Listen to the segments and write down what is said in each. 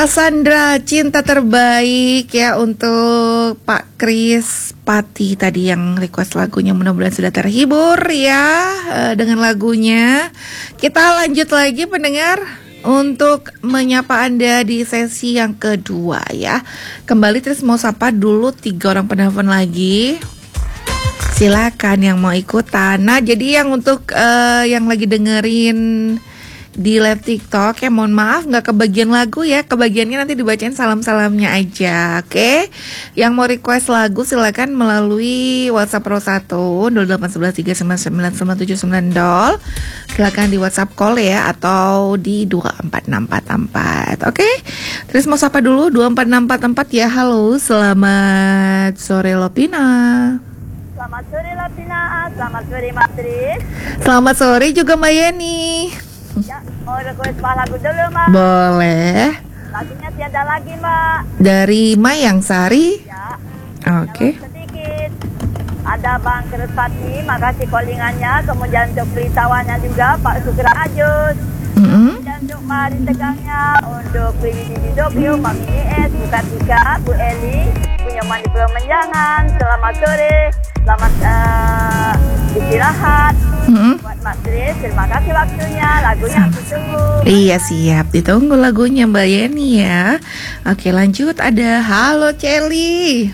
Cassandra, cinta terbaik ya untuk Pak Kris Pati tadi yang request lagunya, mudah-mudahan sudah terhibur ya dengan lagunya. Kita lanjut lagi pendengar untuk menyapa Anda di sesi yang kedua ya. Kembali terus mau sapa dulu 3 orang penelpon lagi. Silakan yang mau ikutan. Nah, jadi yang untuk yang lagi dengerin di live TikTok ya, mohon maaf nggak kebagian lagu ya, kebagiannya nanti dibacain salam-salamnya aja, oke? Yang mau request lagu silakan melalui WhatsApp Pro 1 08113999790. Silakan di WhatsApp call ya, atau di 24644, oke? Terus mau sapa dulu 24644 ya. Halo, selamat sore Lopina. Selamat sore Lapina, selamat sore Matris. Selamat sore juga Mbak Yeni. Ya, mau request lagu dulu Mbak. Boleh. Lagunya tiada lagi Mbak. Dari Mayang Sari. Ya. Oke. Sedikit. Ada Bang Kerespati, makasih callingannya. Kemudian untuk beritawannya juga Pak Sukra Ajus. Dan untuk Mari Tegangnya, untuk Pribidi di Tokyo, Mami Es, Bu Kartika, Bu Eli, punya Mandi Pulau Menjangan. Selamat sore, selamat istirahat. Buat Mas Tris, terima kasih waktunya. Lagunya aku tunggu. Iya siap, ditunggu lagunya Mbak Yeni ya. Oke lanjut, ada halo Celi.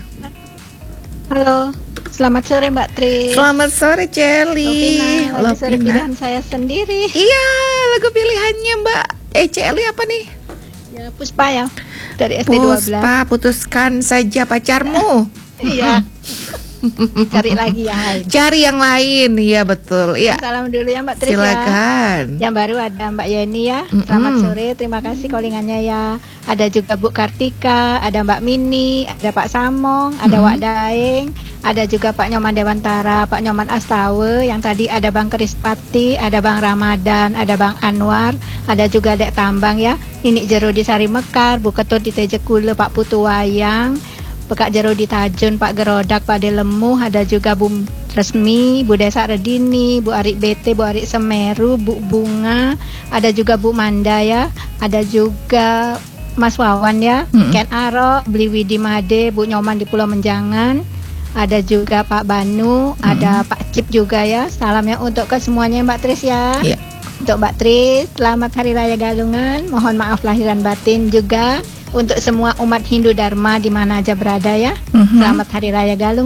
Halo, selamat sore Mbak Tris. Selamat sore Celi. Lopina, sore pilihan saya sendiri. Iya, lagu pilihannya Mbak Celi apa nih? Ya, Puspa ya, dari SD12. Puspa, putuskan saja pacarmu. Iya. Cari lagi yang lain. Cari yang lain, iya betul. Iya. Salam dulu ya Mbak Tris. Silakan. Ya. Yang baru ada Mbak Yeni ya. Selamat sore, terima kasih callingannya ya. Ada juga Bu Kartika, ada Mbak Mini, ada Pak Samong, ada Wak Daeng, ada juga Pak Nyoman Dewantara, Pak Nyoman Astawe, yang tadi ada Bang Krispati, ada Bang Ramadan, ada Bang Anwar, ada juga Dek Tambang ya. Ini Jero di Sari Mekar, Bu Ketut di Tejekule, Pak Putu Wayang, Pekak Jero di Tajun, Pak Gerodak, Pak Delemu, ada juga Bu Resmi, Bu Desa Redini, Bu Arik BT, Bu Arik Semeru, Bu Bunga, ada juga Bu Manda ya, ada juga Mas Wawan ya, Ken Aro, Beli Widi Made, Bu Nyoman di Pulau Menjangan, ada juga Pak Banu, ada Pak Cip juga ya. Salamnya untuk ke semuanya Mbak Tris ya. Iya. Untuk Mbak Tris, selamat Hari Raya Galungan, mohon maaf lahir dan batin juga. Untuk semua umat Hindu Dharma di mana aja berada ya. Selamat Hari Raya Galungan.